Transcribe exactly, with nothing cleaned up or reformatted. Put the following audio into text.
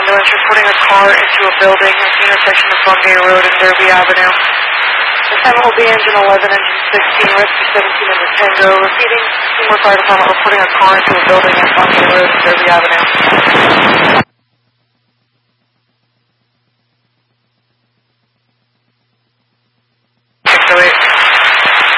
ambulance reporting a car into a building at the intersection of Bungay Road and Derby Avenue. Assignment will be engine eleven, engine sixteen, rescue seventeen under Tango. Repeating, Seymour Fire Department reporting a car into a building at Bungay Road and Derby Avenue.